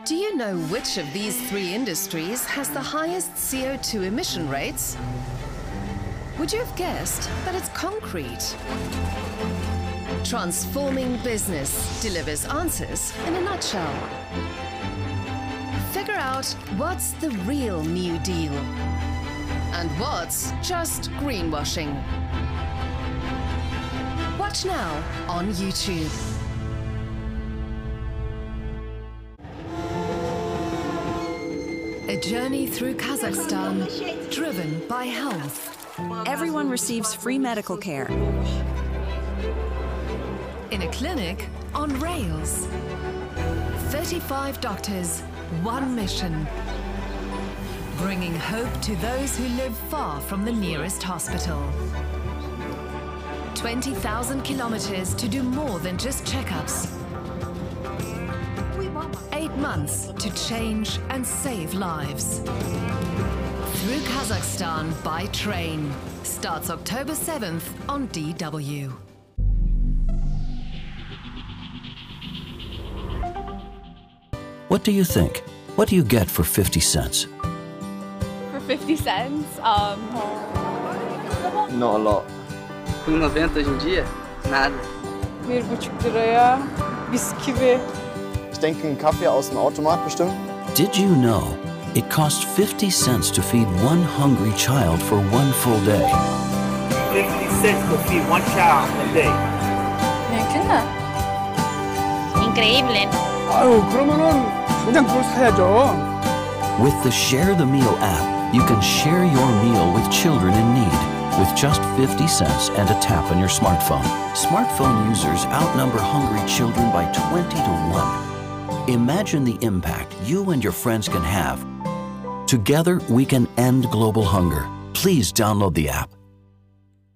Do you know which of these three industries has the highest CO2 emission rates? Would you have guessed that it's concrete? Transforming Business delivers answers in a nutshell. Figure out what's the real New Deal and what's just greenwashing. Watch now on YouTube. A journey through Kazakhstan, driven by health. Everyone receives free medical care. In a clinic on rails. 35 doctors, one mission. Bringing hope to those who live far from the nearest hospital. 20,000 kilometers to do more than just checkups. 8 months to change and save lives. Through Kazakhstan by train. Starts October 7th on DW. What do you think? What do you get for 50 cents? For 50 cents? Not a lot. Com 90 hoje em dia, nada. 1,5 liraya bisküvi. Ich denke, ein Kaffee aus dem Automat bestimmt. Did you know it costs 50 cents to feed one hungry child for one full day? 50 cents to feed one child a day. mümkün mü? Increíble. 아유, 그러면은 그냥 그걸 사야죠. With the Share the Meal app, you can share your meal with children in need with just 50 cents and a tap on your smartphone. Smartphone users outnumber hungry children by 20 to 1. Imagine the impact you and your friends can have. Together, we can end global hunger. Please download the app.